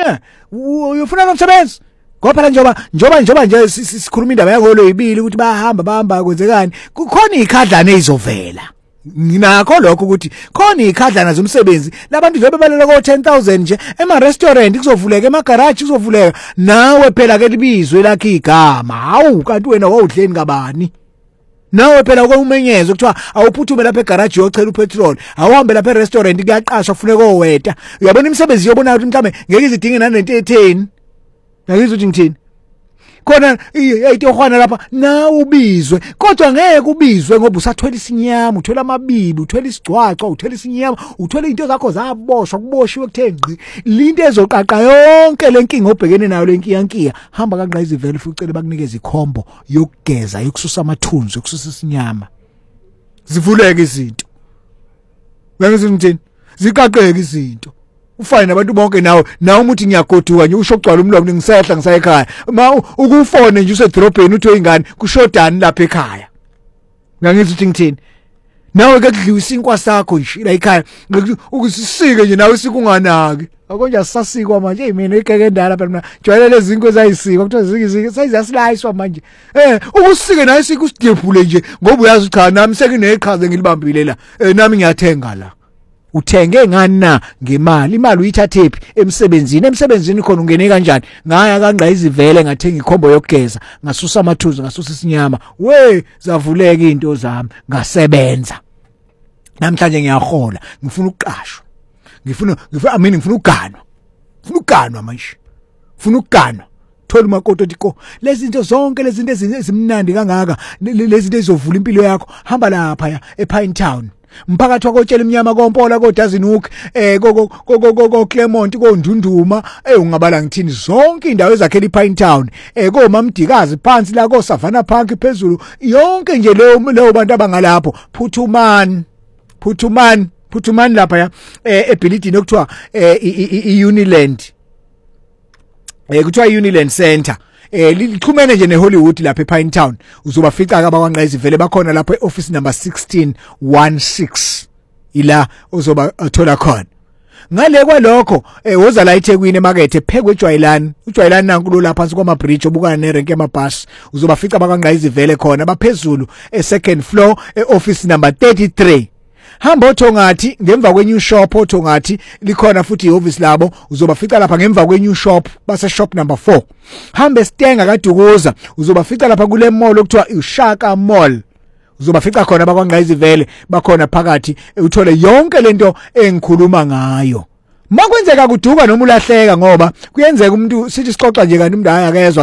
Uyofuna nomsebenzi ngoba njoba nje sikhuluma indaba yangolo ibili ukuthi bahamba kwenzekani kukhona ikhadlana ezovela nginakho lokho ukuthi khona ikhadlana zomsebenzi labantu nje bebalela ko 10,000 nje ema restaurant kuzovuleka ema garage kuzovuleka nawe phela ke libizwe lakhe igama hawu kanti wena wawudleni kabani nawe phela kokumenyeza kuthiwa awuphuthume lapha egarage yocela upetrol awuhambe lapha erestaurant kuyaqashwa kufuneka oweta uyabona imisebenzi yobona ukuthi mhlambe ngeke izidinge nanento ngakizwe ukuthi ngithini khona ayitohwana lapha na ubizwe kodwa ngeke ubizwe ngoba usathola isinyama uthola amabibi uthola isigcwacwa uthola isinyama uthola into zakho zaboshwa kuboshiwe kuthe ngqi linto ezoqaqa yonke lenkinga obhekene nayo lenkiyankiya hamba kaNgqayizi vele ucela bakunikeza ikhombo yokugeza yokususa amathunzi yokususa isinyama zivuleke izinto ngakizwe ngithini ziqaqeke izinto ufane nabantu bonke nawe umuthi ngiyagoduka nje usho kugcwala umlomo ngisehla ngisayekhaya ma ukufone nje usedrobheni uthi ingane kushodani lapha ekhaya ngangizwe ukuthi ngithini nawe ke kudliwa isinkwa sakho nje la ekhaya ukusisike nje nawe sikunganaki akonje asisasikwa manje mina ikeke endala phela mina jwayele lezinkwe zayisikwa kuthiwa zikizike sayizasilayiswa manje ukusike nawe sikusidebhule nje ngoba uyazi cha nami sekineqhaze ngilibambile la nami ngiyathenga la uthenge ngani na ngemali imali uyithathephi emsebenzini khona ungene kanjani ngaya kaNgqayizi vele ngathenga ikhombo yokugeza ngasusa amathunzi ngasusa isinyama we zavuleka into zami ngasebenza namhlanje ngiyahola ngifuna ukuqashwa ngifuna uganwa manje ngifuna uganwa thola umakoto tiko lezi zinto zonke lezi zinto ezimnandi kangaka lezi zinto ezovula impilo yakho hamba lapha ePine Town mphakathi wakotshela iminyama kompola koDazinuke ko Clermont ko Ndunduma ungabala ngithini zonke indawo ezakhela iPine Town koMamdikazi phansi la ko Savannah Park phezulu yonke nje leyo bantu abangalapho Phuthuman lapha eBilidini okuthiwa iUniland kuthiwa iUniland Center lixhumene nje neHollywood lapha ePine Town uzobafica ke abakwaNgqayizi vele bakhona lapha eoffice number 1616 ila uzoba thola khona ngale kwalokho woza la eThekwini emakethe phekwe uJwayelani nankulu lapha phansi kwama bridge obukana nerenke yamabhasi uzobafica abakwaNgqayizi vele khona baphezulu second floor eoffice number 33 hamba othongathi ngemva kwenew shop othongathi likhona futhi ioffice labo uzobafica lapha ngemva kwenew shop base shop number 4 hamba eStenga kaDukuza uzobafica lapha kule mall okuthiwa uShaka Mall uzobafica khona bakwaNgqayizi vele bakhona phakathi uthole yonke lento engikhuluma ngayo makwenzeka kuduka noma ulahleka ngoba kuyenzeka umuntu sithi sixoxa nje kanti umuntu hayi akezwa